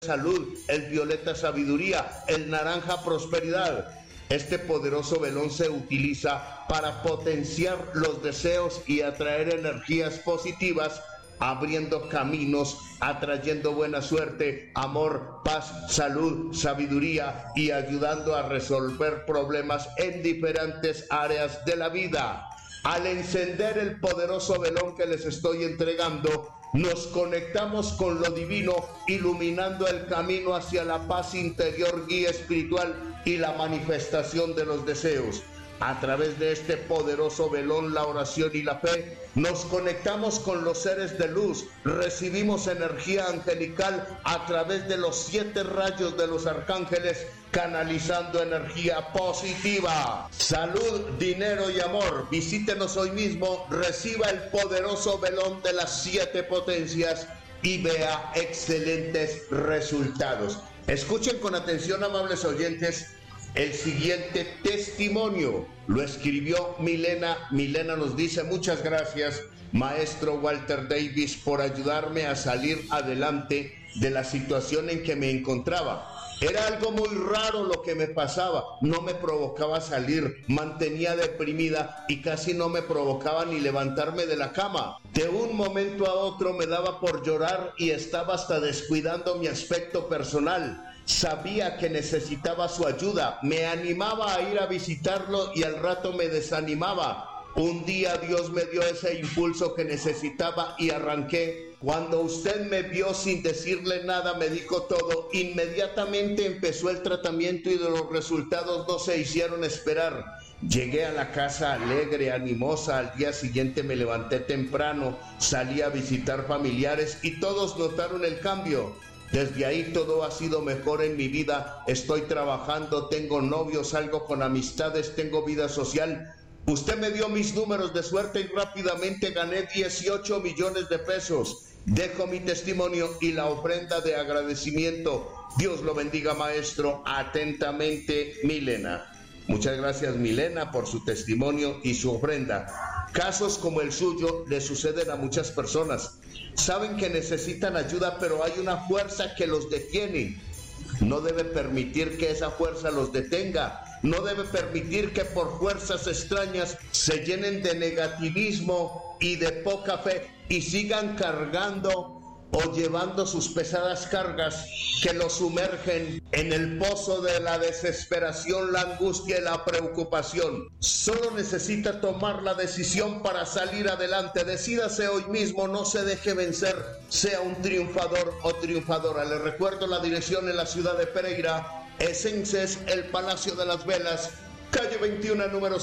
salud, el violeta sabiduría, el naranja prosperidad. Este poderoso velón se utiliza para potenciar los deseos y atraer energías positivas, abriendo caminos, atrayendo buena suerte, amor, paz, salud, sabiduría y ayudando a resolver problemas en diferentes áreas de la vida. Al encender el poderoso velón que les estoy entregando, nos conectamos con lo divino, iluminando el camino hacia la paz interior, guía espiritual y la manifestación de los deseos. A través de este poderoso velón, la oración y la fe, nos conectamos con los seres de luz, recibimos energía angelical a través de los 7 rayos de los arcángeles, canalizando energía positiva. Salud, dinero y amor. Visítenos hoy mismo, reciba el poderoso velón de las 7 potencias y vea excelentes resultados. Escuchen con atención, amables oyentes, el siguiente testimonio. Lo escribió Milena. Milena nos dice: muchas gracias, maestro Walter Davis, por ayudarme a salir adelante de la situación en que me encontraba. Era algo muy raro lo que me pasaba, no me provocaba salir, mantenía deprimida y casi no me provocaba ni levantarme de la cama. De un momento a otro me daba por llorar y estaba hasta descuidando mi aspecto personal. Sabía que necesitaba su ayuda, me animaba a ir a visitarlo y al rato me desanimaba. Un día Dios me dio ese impulso que necesitaba y arranqué. Cuando usted me vio sin decirle nada, me dijo todo. Inmediatamente empezó el tratamiento y los resultados no se hicieron esperar. Llegué a la casa alegre, animosa. Al día siguiente me levanté temprano, salí a visitar familiares y todos notaron el cambio. Desde ahí todo ha sido mejor en mi vida. Estoy trabajando, tengo novio, salgo con amistades, tengo vida social. Usted me dio mis números de suerte y rápidamente gané 18 millones de pesos. Dejo mi testimonio y la ofrenda de agradecimiento. Dios lo bendiga, maestro. Atentamente, Milena. Muchas gracias, Milena, por su testimonio y su ofrenda. Casos como el suyo le suceden a muchas personas. Saben que necesitan ayuda, pero hay una fuerza que los detiene. No debe permitir que esa fuerza los detenga. No debe permitir que por fuerzas extrañas se llenen de negativismo y de poca fe y sigan cargando o llevando sus pesadas cargas que los sumergen en el pozo de la desesperación, la angustia y la preocupación. Solo necesita tomar la decisión para salir adelante. Decídase hoy mismo, no se deje vencer, sea un triunfador o triunfadora. Les recuerdo la dirección en la ciudad de Pereira, Essences, el Palacio de las Velas, calle 21, número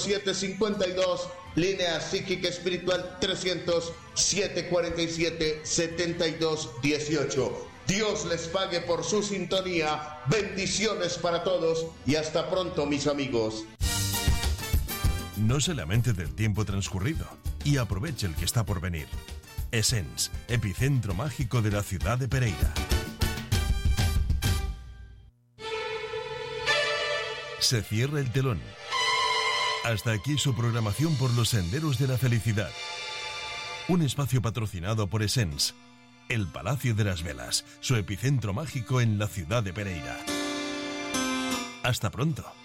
752, línea psíquica espiritual 300 747 7218. Dios les pague por su sintonía. Bendiciones para todos y hasta pronto, mis amigos. No se lamente del tiempo transcurrido y aproveche el que está por venir. Essence, epicentro mágico de la ciudad de Pereira. Se cierra el telón. Hasta aquí su programación por los senderos de la felicidad. Un espacio patrocinado por Essence, el Palacio de las Velas, su epicentro mágico en la ciudad de Pereira. Hasta pronto.